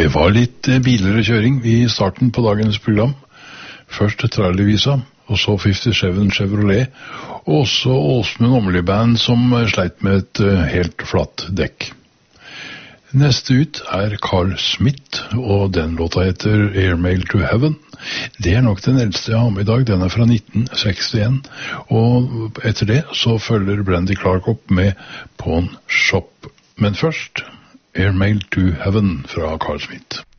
Det var litt biler og kjøring i starten på dagens program. Først Trailervisa, og så 57 Chevrolet, og så Åsmund Åmli Band som sleit med et helt flatt dekk. Neste ut Carl Smith, og den låta heter Airmail to Heaven. Det nok den eldste jeg har med i dag, den fra 1961, og etter det så følger Brandy Clark opp med Pawn Shop. Men først Airmail to Heaven fra Carl Smith.